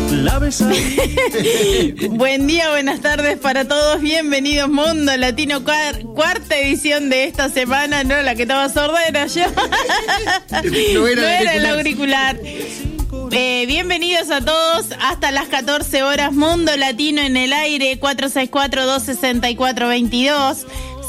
Buen día, buenas tardes para todos. Bienvenidos Mundo Latino, cuarta edición de esta semana. No, la que estaba sorda era yo. No era el auricular. Bienvenidos a todos hasta las 14 horas. Mundo Latino en el aire, 464-264-22,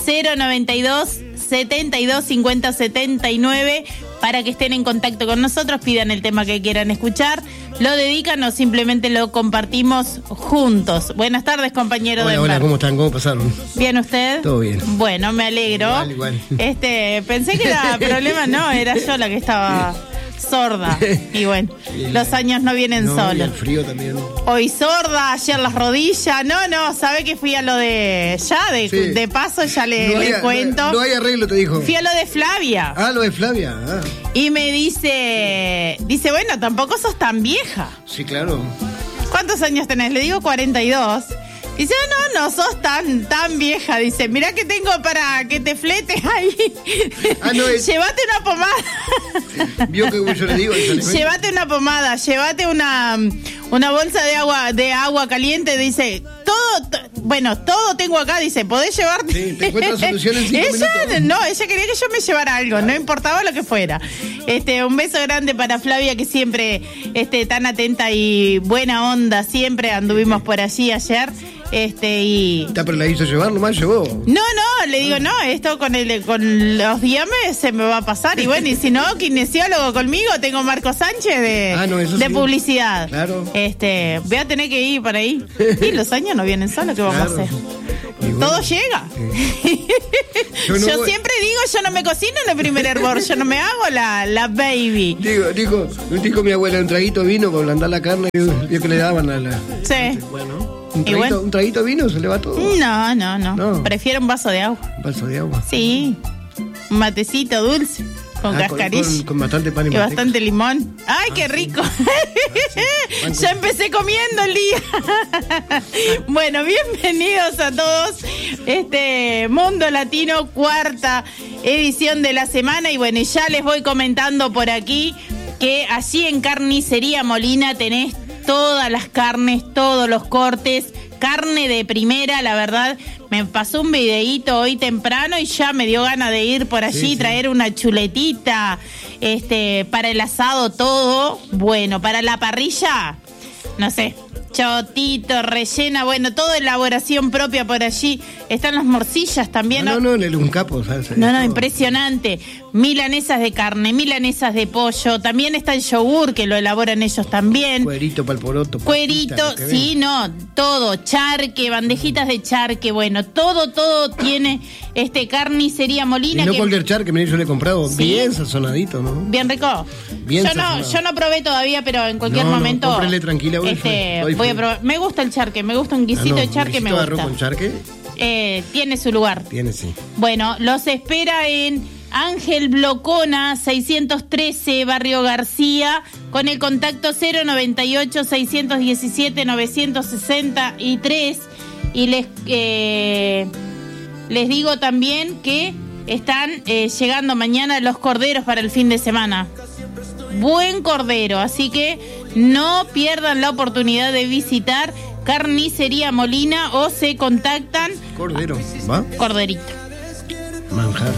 092-72-50-79, para que estén en contacto con nosotros, pidan el tema que quieran escuchar, lo dedican o simplemente lo compartimos juntos. Buenas tardes, compañero. Hola, ¿cómo están? ¿Cómo pasaron? ¿Bien usted? Todo bien. Bueno, me alegro. Igual. Pensé que era problema, no, era yo la que estaba sorda. Y bueno, los años no vienen solos. Y el frío también. Hoy sorda, ayer las rodillas. No, sabe que fui a lo de... de paso ya le cuento. No hay arreglo, te dijo. Fui a lo de Flavia. Ah, lo de Flavia. Ah. Y me dice, bueno, tampoco sos tan vieja. Sí, claro. ¿Cuántos años tenés? Le digo 42. Dice, no sos tan vieja. Dice, mirá que tengo para que te fletes ahí. Llévate una pomada. Vio que yo le digo. Llévate una pomada, llévate una bolsa de agua caliente. Dice, todo tengo acá. Dice, ¿podés llevarte? Sí, te encuentro solución en 5 minutos. Ella quería que yo me llevara algo, no importaba lo que fuera. Un beso grande para Flavia, que siempre tan atenta y buena onda. Siempre anduvimos por allí ayer. Pero la hizo llevar, nomás llevó. No, le digo, esto con los diames se me va a pasar. Y bueno, y si no, kinesiólogo conmigo, tengo Marco Sánchez de publicidad. Claro. Voy a tener que ir para ahí. Y los años no vienen solos, ¿qué vamos a hacer? Bueno, todo llega. Yo siempre digo, yo no me cocino en el primer hervor, yo no me hago la baby. Dijo mi abuela, un traguito de vino para ablandar la carne, vio que le daban a la... Sí. Bueno. ¿Un traguito de vino se le va todo? No. Prefiero un vaso de agua. ¿Un vaso de agua? Sí. Un matecito dulce. Con cascarilla. Con bastante pan y manteca. Bastante limón. ¡Ay, qué rico! Ya empecé comiendo el día. Bueno, bienvenidos a todos. Mundo Latino, cuarta edición de la semana. Y bueno, ya les voy comentando por aquí que allí en Carnicería Molina tenés todas las carnes, todos los cortes, carne de primera. La verdad, me pasó un videíto hoy temprano y ya me dio ganas de ir por allí, traer una chuletita, para el asado todo. Bueno, para la parrilla, no sé, chotito, rellena, bueno, toda elaboración propia por allí. Están las morcillas también. Un capo. No, impresionante. Milanesas de carne, milanesas de pollo. También está el yogur, que lo elaboran ellos también. Cuerito para el poroto. Cuerito, todo. Charque, bandejitas de charque. Bueno, todo tiene Carnicería Molina. Y no cualquier charque, yo le he comprado bien sazonadito, ¿no? Bien rico. Yo no probé todavía, pero en cualquier momento. Cómprele tranquila. Voy a probar. Me gusta el charque, me gusta un guisito de charque, me gusta. ¿Arroz con charque? Tiene su lugar. Tiene, sí. Bueno, los espera en Ángel Blocona, 613, Barrio García, con el contacto 098-617-963. Y les digo también que están llegando mañana los corderos para el fin de semana. Buen cordero, así que no pierdan la oportunidad de visitar Carnicería Molina o se contactan. Cordero, ¿va? Corderito. Manjar.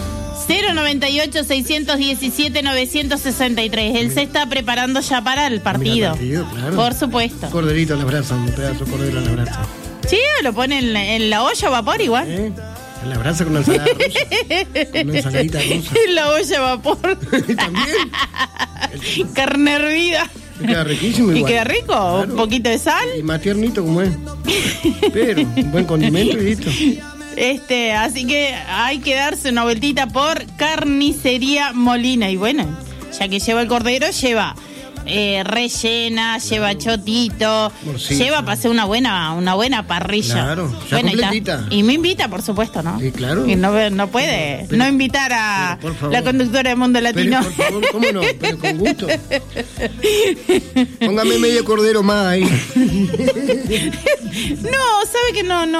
098-617-963. Él se está preparando ya para el partido. Claro. Por supuesto. Corderito a la brasa, un pedazo de cordero a la brasa. Sí, lo ponen en la olla a vapor igual. En la brasa con una ensalada rusa. Con una ensaladita rusa. En la olla a vapor. También. Carne hervida. Queda riquísimo igual. Y queda rico, claro. Un poquito de sal. Y más tiernito como es. Pero un buen condimento y listo. Así que hay que darse una vueltita por Carnicería Molina. Y bueno, ya que lleva el cordero, lleva rellena, lleva chotito, lleva para hacer una buena parrilla. Claro, ya completita. Y me invita, por supuesto, ¿no? Sí, claro. Y no puede no invitar a la conductora de Mundo Latino. Pero, por favor, ¿cómo no? Pero con gusto. Póngame medio cordero más ahí. No, sabe que no.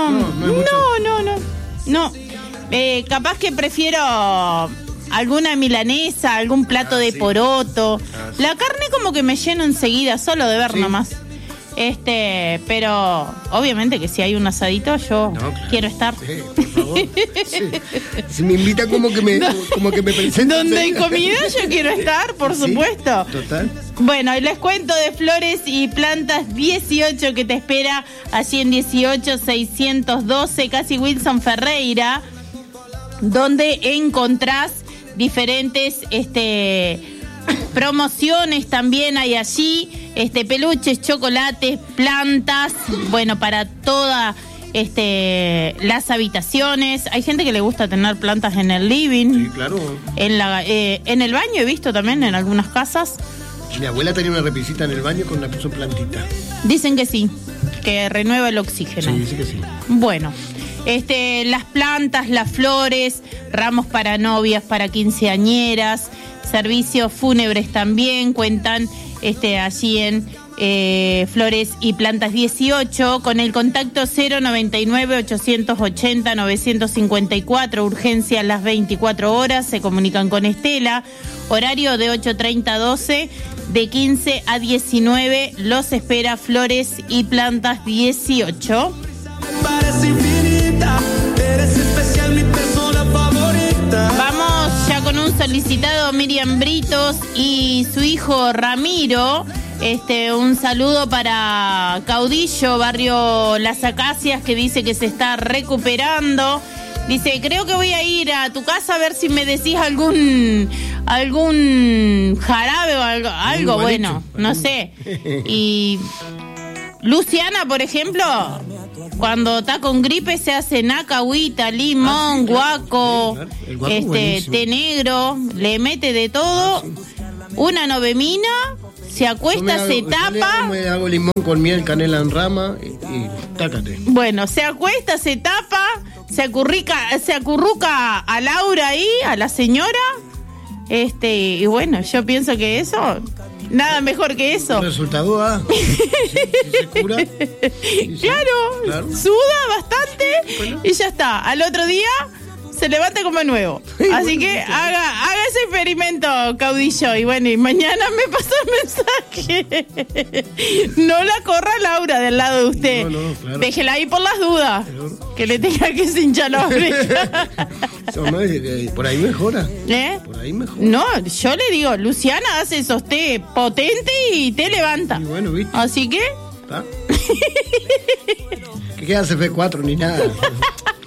No. Capaz que prefiero alguna milanesa, algún plato de poroto. La carne como que me lleno enseguida, solo de ver nomás. Pero obviamente que si hay un asadito yo quiero estar. Sí, por favor. Sí. Si me invitan como que me presenten. Donde hay comida yo quiero estar, por supuesto. Total. Bueno, y les cuento de Flores y Plantas 18 que te espera allí en 18-612, casi Wilson Ferreira, donde encontrás diferentes promociones también hay allí, peluches, chocolates, plantas, bueno, para todas las habitaciones. Hay gente que le gusta tener plantas en el living. Sí, claro. En el baño he visto también en algunas casas. Mi abuela tenía una repisita en el baño con una puso plantita. Dicen que sí, que renueva el oxígeno. Sí, dice que sí. Bueno, las plantas, las flores, ramos para novias, para quinceañeras, servicios fúnebres también cuentan allí en Flores y Plantas 18 con el contacto 099-880-954, urgencia las 24 horas, se comunican con Estela, horario de 8:30 a 12, de 15 a 19, los espera Flores y Plantas 18. Parece infinita, eres especial, mi persona favorita. Vamos ya con un solicitado, Miriam Britos y su hijo Ramiro. Un saludo para Caudillo, barrio Las Acacias, que dice que se está recuperando. Dice, creo que voy a ir a tu casa a ver si me decís algún jarabe o algo bueno, no sé. Y Luciana, por ejemplo, cuando está con gripe se hace naca, agüita, limón, guaco, té negro, le mete de todo, una novemina, se acuesta, se tapa. Yo me hago limón con miel, canela en rama y tácate. Bueno, se acuesta, se tapa, se acurruca a Laura ahí, a la señora, y bueno, yo pienso que eso, nada mejor que eso. El resultado, si se cura. Claro, suda bastante y ya está. Al otro día se levanta como nuevo. Así que haga ese experimento, Caudillo. Y bueno, y mañana me pasa el mensaje. No la corra Laura del lado de usted. No, claro. Déjela ahí por las dudas. Claro. Que le tenga que cinchar la oreja. Por ahí mejora. Por ahí mejora. No, yo le digo, Luciana hace esos té potente y te levanta. Y bueno, ¿viste? Así que... ¿Está? ¿Qué hace F4 ni nada?